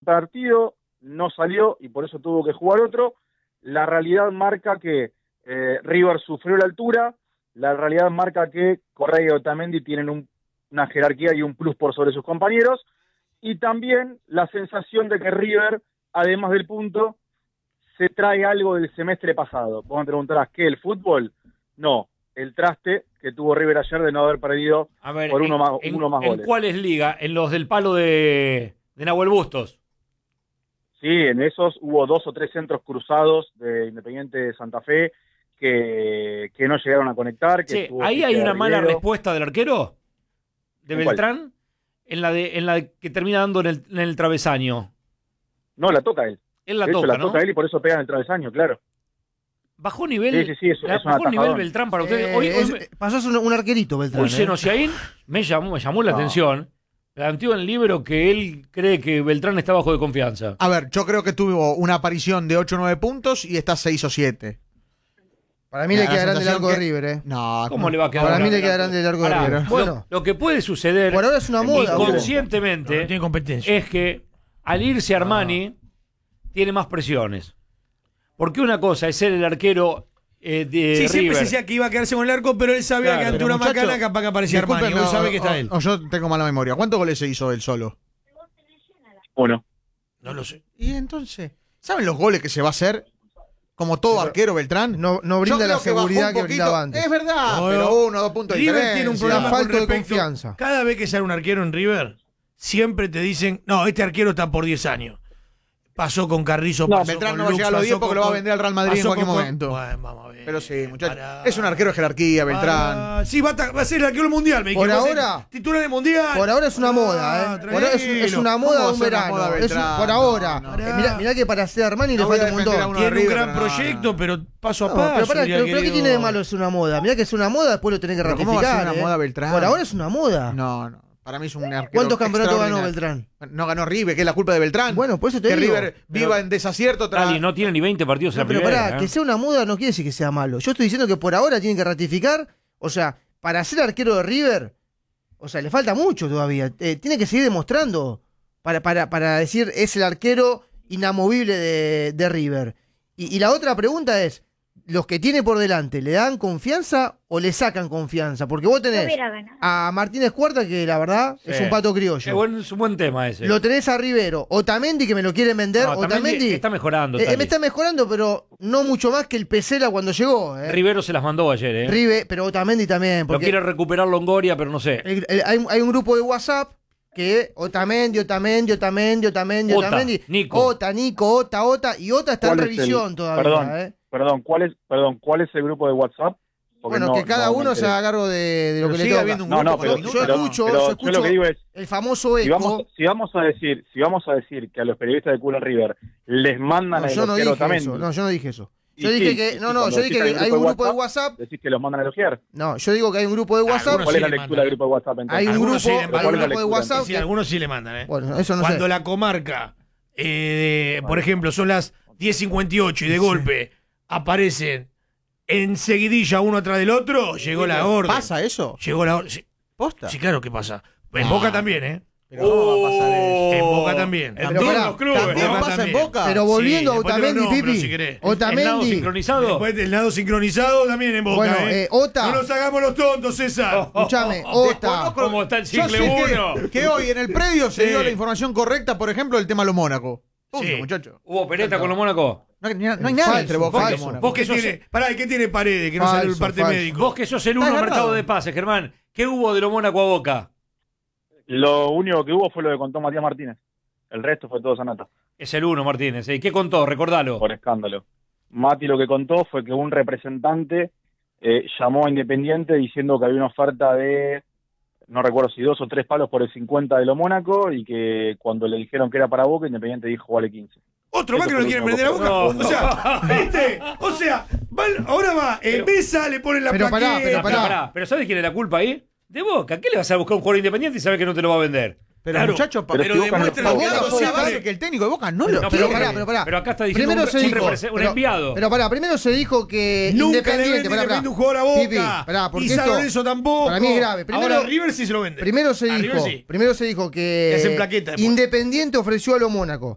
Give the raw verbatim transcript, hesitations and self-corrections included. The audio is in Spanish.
partido, no salió y por eso tuvo que jugar otro. La realidad marca que eh, River sufrió la altura, la realidad marca que Correa y Otamendi tienen un, una jerarquía y un plus por sobre sus compañeros, y también la sensación de que River, además del punto, se trae algo del semestre pasado. Vos me preguntarás, ¿qué? ¿El fútbol? No, el traste que tuvo River ayer de no haber perdido A ver, por uno en, más, en, uno más ¿en goles. cuáles liga? ¿En los del palo de, de Nahuel Bustos? Sí, en esos hubo dos o tres centros cruzados de Independiente de Santa Fe que, que no llegaron a conectar. Que Sí, ahí hay una mala respuesta del arquero de Beltrán en la de en la que termina dando en el, en el travesaño. No, la toca él. Él la de hecho, toca, la ¿no? toca él y por eso pega en el travesaño, claro. Bajó nivel. Sí, sí, sí, es, la, es un bajó nivel atajador. Beltrán para Eh, ustedes. Hoy, hoy es, me, pasó a ser un, un arquerito Beltrán. hoy ¿eh? Senosiaín me llamó, me llamó la No. atención. Planteó en el libro que él cree que Beltrán está bajo de confianza. A ver, yo creo que tuvo una aparición de ocho o nueve puntos y está seis o siete. Para mí Me le da la queda grande el sensación arco de que- River, ¿eh? No, ¿Cómo le va a quedar? Para mí grande le queda el arco? grande el arco de Pará, River. lo- Bueno, lo, que puede suceder por ahora es una moda. boludo. inconscientemente No tiene competencia. es que al irse Armani tiene más presiones. Porque una cosa es ser el arquero eh, de Sí, siempre River. se decía que iba a quedarse con el arco, pero él sabía Claro, que ante pero una muchacho, macana capaz que aparecía Armani. discúlpenme, Hoy sabe o- que está o- él. o yo tengo mala memoria. ¿Cuántos goles se hizo él solo? Uno. No lo sé. Y entonces, ¿saben los goles que se va a hacer? Como todo Pero arquero Beltrán. No, no Yo brinda creo la que bajó seguridad un que poquito. brindaba antes. Es verdad, No, pero no. uno o dos puntos de River diferencia. tiene un La problema falta con de respecto- confianza. Cada vez que sale un arquero en River, siempre te dicen, no, este arquero está por diez años. Pasó con Carrizo, No, pasó Beltrán con no va a Lux, llegar a los pasó diez porque con- lo va a vender al Real Madrid en pasó cualquier con- momento. Bueno, vamos a ver. Pero sí, muchachos. Pará. Es un arquero de jerarquía, Beltrán. Pará. Sí, va a, ta- va a ser el arquero del mundial. Me Por dijiste, va a ser ahora- titular del mundial. Por ahora es una Ah, moda, ¿eh? Por ahora es, es una ¿Cómo moda va de a un ser una verano. moda, Es un- Beltrán? por ahora. No, no. Eh, mirá, mirá que para ser Armani No le voy a falta un defender a montón. uno de Tiene un River, gran pero no, proyecto, no. pero paso a No, paso. pero, pará, hubiera pero, pero ¿qué querido- tiene de malo es una moda? Mirá que es una moda, después lo tenés que Pero ratificar. ¿cómo va a ser una ¿eh? moda Beltrán? Por ahora es una moda. No, no. Para mí es un arquero. ¿Cuántos campeonatos ganó extraordinario. Beltrán? No ganó River, que es la culpa de Beltrán. Bueno, por eso te que digo. River viva en desacierto tras. Tali no tiene ni veinte partidos en No, la pero primera. pará, ¿eh? que sea una moda no quiere decir que sea malo. Yo estoy diciendo que por ahora tienen que ratificar. O sea, para ser arquero de River, o sea, le falta mucho todavía. Eh, tiene que seguir demostrando para, para, para decir es el arquero inamovible de, de River. Y, y la otra pregunta es, ¿los que tiene por delante le dan confianza o le sacan confianza? Porque vos tenés hubiera ganado. a Martínez Cuarta, que la verdad Sí. es un pato Es, criollo. buen- es un buen tema ese. Lo tenés a Rivero. Otamendi, que me lo quieren vender. No, Otamendi Otamendi está mejorando. eh, Tali. me está mejorando, pero no mucho más que el Pesela cuando llegó. Eh. Rivero se las mandó ayer, ¿eh? Rive, pero Otamendi también. Lo Porque quiere recuperar Longoria, pero no sé. el- el- hay, hay un grupo de WhatsApp que Otamendi, Otamendi, Otamendi, Otamendi, Ota, Otamendi. Nico. Ota, Nico, Ota, Ota. Y Ota está en ¿Cuál es el- revisión todavía. Perdón, eh. perdón, ¿cuál es, perdón, ¿cuál es el grupo de WhatsApp? Porque Bueno, no- que cada no me uno se enteré. haga cargo de, de lo Pero que le sigue toca. habiendo un No, no, grupo pero, con yo pero- escucho, pero yo yo escucho lo que digo es, el famoso eco. si vamos, si vamos a decir, si vamos a decir que a los periodistas de Culo River les mandan No, a yo no elogiar dije Otamendi, eso. No, yo no dije eso. y Yo dije sí, que. y No, no, cuando yo dije decís que hay un grupo de WhatsApp. decís que los mandan a elogiar. No, yo digo que hay un grupo de WhatsApp. algunos ¿Cuál es sí la le lectura mandan. del grupo de WhatsApp entonces? Hay un Algunos grupo, sí le hay mandan. un ¿Cuál es la grupo de lectura? WhatsApp. Sí, que- algunos sí le mandan, ¿eh? Bueno, eso no Cuando sé. la comarca, eh, de- por ejemplo, son las diez cincuenta y ocho y de golpe aparecen enseguidilla uno atrás del otro, llegó la orden. ¿Pasa eso? Llegó la orden. Sí, ¿Posta? sí, claro que pasa. En Ah. Boca también, ¿eh? Pero ¿cómo va a pasar eso? En Boca también. En Pero todos pará, los clubes. ¿También ¿no? Boca pasa en también. Boca? Pero volviendo Sí, a después te lo Otamendi, nombro, Pipi. si querés. ¿El nado Otamendi. sincronizado? Después del lado sincronizado también en Boca, Bueno, ¿eh? eh, Ota. No nos hagamos los tontos, César. Escuchame, Ota. ¿Cómo está el Yo chicle sé que- uno? Que, hoy en el predio se Sí. dio la información correcta, por ejemplo, del tema Lo Mónaco. Punto, Sí. muchacho. ¿Hubo Pereta con los Mónaco? No, hay- no hay nada Falso, entre Boca y falso. Lo Mónaco. Vos que sos- tiene, pará, ¿qué tiene Paredes? Que no salió el Falso, parte falso. médico. Vos que sos el Está uno agarrado. mercado de pases, Germán. ¿Qué hubo de los Mónaco a Boca? Lo único que hubo fue lo que contó Matías Martínez. El resto fue todo Sanata, Es el uno, Martínez. ¿Y qué contó? Recordalo. por escándalo. Mati lo que contó fue que un representante eh, llamó a Independiente diciendo que había una oferta de, no recuerdo si dos o tres palos por el cincuenta de lo Mónaco, y que cuando le dijeron que era para Boca, Independiente dijo vale quince. Otro más Eso que no fue quieren lo prender la que boca. No. O sea, ¿viste? O sea, va- ahora va, en mesa le ponen la Pero pará, plaqueta. pero Pero, pará. pará, pero ¿sabes quién es la culpa ahí? De Boca. ¿Qué le vas a buscar a un jugador independiente y sabes que no te lo va a vender? Pero Claro, muchachos, pa- pero Pero si Boca no- demuestra pa- lo que Boca hago fue siempre. base que el técnico de Boca no Pero, lo pero quiere. pará, pero pará. Pero acá está diciendo Primero un, se un dijo, represe- un pero- enviado. Pero pará, primero se dijo que Nunca le Independiente, vende pará, Independiente pará. un jugador a Boca. Pipi, pará, porque y San esto Lorenzo tampoco. para mí es grave. Primero- Ahora River sí se lo vende. Primero se A dijo, River sí. primero se dijo que Le hacen plaqueta después. Independiente ofreció a lo Mónaco.